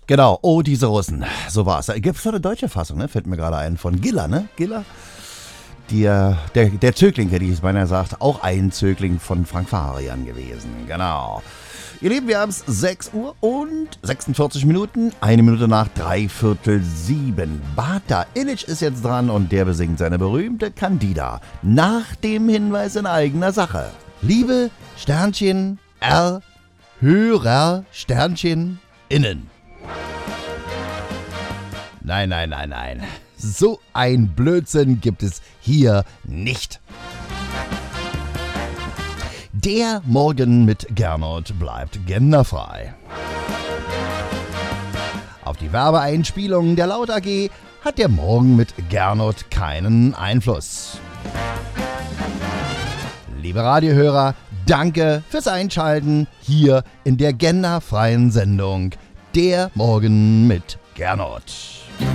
Genau, oh, diese Russen. So war's. Gibt es eine deutsche Fassung, ne? Fällt mir gerade ein. Von Giller, ne? Giller? Der Zögling, hätte ich es beinahe gesagt, auch ein Zögling von Frank Farian gewesen. Genau. Ihr Lieben, wir haben es 6 Uhr und 46 Minuten, 1 Minute nach 6:45. Bata Illich ist jetzt dran und der besingt seine berühmte Candida. Nach dem Hinweis in eigener Sache. Liebe Sternchen R, Hörer Sternchen innen. Nein. So ein Blödsinn gibt es hier nicht. Der Morgen mit Gernot bleibt genderfrei. Auf die Werbeeinspielung der Laut AG hat der Morgen mit Gernot keinen Einfluss. Liebe Radiohörer, danke fürs Einschalten hier in der genderfreien Sendung Der Morgen mit Gernot.